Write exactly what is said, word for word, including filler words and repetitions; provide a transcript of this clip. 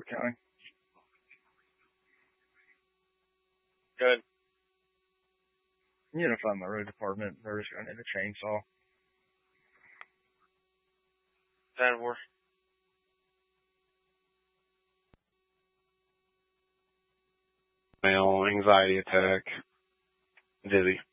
Fort County. Good. You know, find my road department. They're just going to need a chainsaw. That work. Male anxiety attack. Dizzy.